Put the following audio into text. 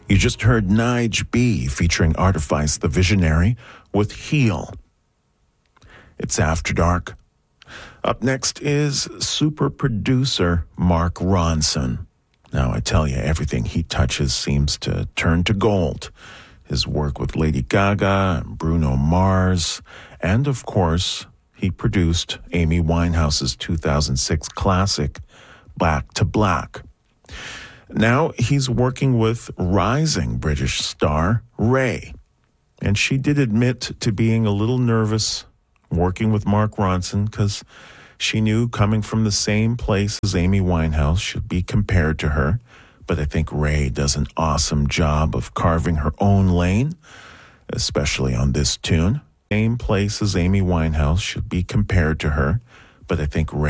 You just heard Nige B featuring Artifice the Visionary with Heal. It's After Dark. Up next is super producer Mark Ronson. Now, I tell you, everything he touches seems to turn to gold. His work with Lady Gaga, Bruno Mars, and of course, he produced Amy Winehouse's 2006 classic, Back to Black. Now he's working with rising British star Ray. And she did admit to being a little nervous working with Mark Ronson because she knew coming from the same place as Amy Winehouse should be compared to her. But I think Ray does an awesome job of carving her own lane, especially on this tune. Same place as Amy Winehouse should be compared to her. But I think Ray